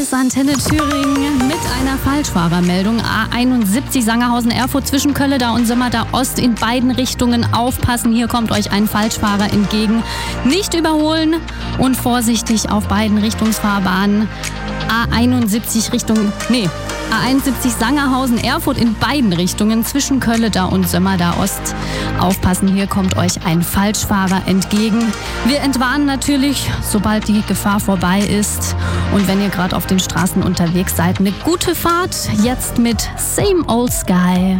ist Antenne Thüringen mit einer Falschfahrermeldung. A71 Sangerhausen-Erfurt zwischen Kölleda und Sömmerda Ost in beiden Richtungen aufpassen. Hier kommt euch ein Falschfahrer entgegen. Nicht überholen und vorsichtig auf beiden Richtungsfahrbahnen. A71 Sangerhausen-Erfurt in beiden Richtungen zwischen Kölleda und Sömmerda Ost. Aufpassen, hier kommt euch ein Falschfahrer entgegen. Wir entwarnen natürlich, sobald die Gefahr vorbei ist. Und wenn ihr gerade auf den Straßen unterwegs seid, eine gute Fahrt. Jetzt mit Same Old Sky.